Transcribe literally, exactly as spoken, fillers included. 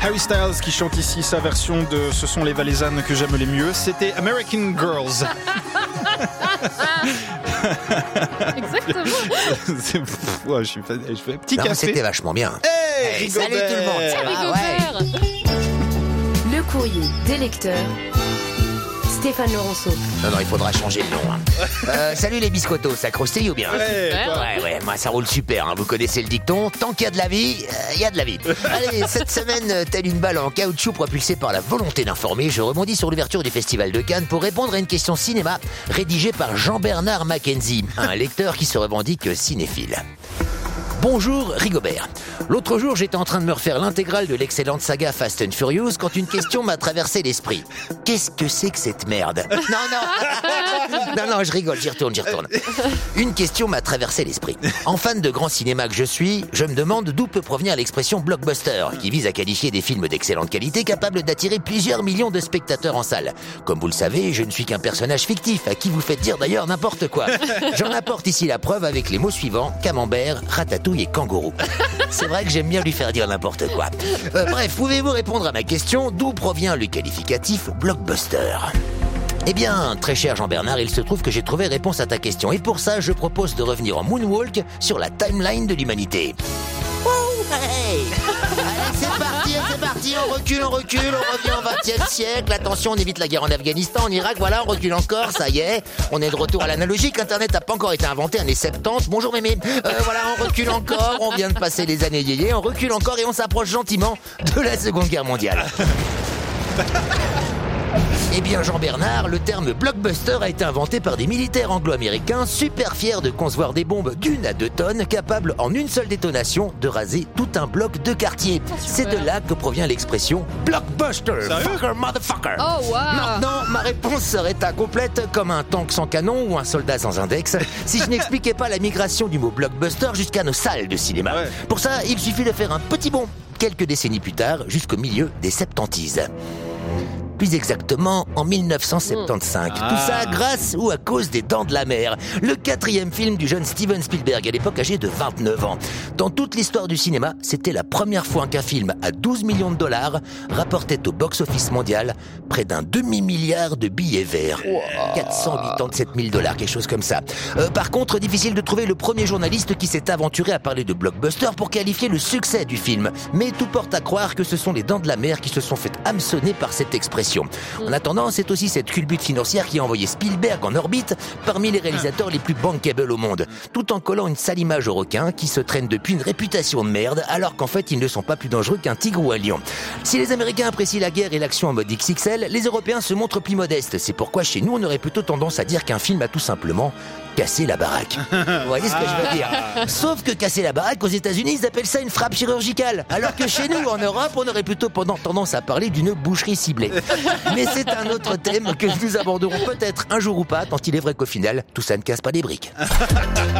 Harry Styles qui chante ici sa version de Ce sont les Valaisannes que j'aime les mieux. C'était American Girls. Exactement. C'est, pff, ouais, je suis fait, je fais un petit Non, café. c'était vachement bien. Hey, Hey, salut tout le monde. Salut Ah ouais. Gobert. Le courrier des lecteurs. Stéphane Laurenceau. Non, non, il faudra changer le nom. Hein. Euh, salut les biscottos, ça croustille ou bien? Ouais, Super. quoi. Ouais, ouais, moi ça roule super, hein. Vous connaissez le dicton, tant qu'il y a de la vie, il euh, y a de la vie. Allez, cette semaine, euh, telle une balle en caoutchouc propulsée par la volonté d'informer, je rebondis sur l'ouverture du Festival de Cannes pour répondre à une question cinéma rédigée par Jean-Bernard Mackenzie, un lecteur qui se revendique cinéphile. Bonjour Rigobert. L'autre jour, j'étais en train de me refaire l'intégrale de l'excellente saga Fast and Furious quand une question m'a traversé l'esprit. Qu'est-ce que c'est que cette merde? Non, non. Non, non, je rigole, j'y retourne, j'y retourne. Une question m'a traversé l'esprit. En fan de grand cinéma que je suis, je me demande d'où peut provenir l'expression blockbuster, qui vise à qualifier des films d'excellente qualité capables d'attirer plusieurs millions de spectateurs en salle. Comme vous le savez, je ne suis qu'un personnage fictif, à qui vous faites dire d'ailleurs n'importe quoi. J'en apporte ici la preuve avec les mots suivants, camembert, ratatouille et kangourou. C'est vrai que j'aime bien lui faire dire n'importe quoi. Euh, bref, pouvez-vous répondre à ma question, d'où provient le qualificatif blockbuster? Eh bien, très cher Jean-Bernard, il se trouve que j'ai trouvé réponse à ta question. Et pour ça, je propose de revenir en moonwalk sur la timeline de l'humanité. Wouh, hey. Allez, c'est parti, c'est parti, on recule, on recule, on revient au vingtième siècle. Attention, on évite la guerre en Afghanistan, en Irak, voilà, on recule encore, ça y est. On est de retour à l'analogique, Internet n'a pas encore été inventé, années soixante-dix. Bonjour mémé. Euh, voilà, on recule encore, on vient de passer les années yéyé, on recule encore et on s'approche gentiment de la Seconde Guerre mondiale. Eh bien, Jean-Bernard, le terme blockbuster a été inventé par des militaires anglo-américains super fiers de concevoir des bombes d'une à deux tonnes capables, en une seule détonation, de raser tout un bloc de quartier. C'est de là que provient l'expression blockbuster. Sérieux? Fucker, motherfucker. Oh, wow. Maintenant, ma réponse serait incomplète comme un tank sans canon ou un soldat sans index si je n'expliquais pas la migration du mot blockbuster jusqu'à nos salles de cinéma. Ouais. Pour ça, il suffit de faire un petit bond, quelques décennies plus tard, jusqu'au milieu des septantises. Plus exactement en dix-neuf cent soixante-quinze. Ah. Tout ça grâce ou à cause des Dents de la Mer, le quatrième film du jeune Steven Spielberg, à l'époque âgé de vingt-neuf ans. Dans toute l'histoire du cinéma, c'était la première fois qu'un film à douze millions de dollars rapportait au box-office mondial près d'un demi-milliard de billets verts. quatre cent quatre-vingt-dix-sept mille dollars, quelque chose comme ça. Euh, par contre, difficile de trouver le premier journaliste qui s'est aventuré à parler de blockbuster pour qualifier le succès du film. Mais tout porte à croire que ce sont les Dents de la Mer qui se sont fait hameçonner par cette expression. En attendant, c'est aussi cette culbute financière qui a envoyé Spielberg en orbite parmi les réalisateurs les plus bankable au monde, tout en collant une sale image aux requins qui se traînent depuis une réputation de merde, alors qu'en fait ils ne sont pas plus dangereux qu'un tigre ou un lion. Si les Américains apprécient la guerre et l'action en mode X X L, les Européens se montrent plus modestes. C'est pourquoi chez nous on aurait plutôt tendance à dire qu'un film a tout simplement casser la baraque. Vous voyez ce que je veux dire? Sauf que casser la baraque, aux États-Unis, ils appellent ça une frappe chirurgicale. Alors que chez nous, en Europe, on aurait plutôt tendance à parler d'une boucherie ciblée. Mais c'est un autre thème que nous aborderons peut-être un jour ou pas, tant il est vrai qu'au final, tout ça ne casse pas des briques.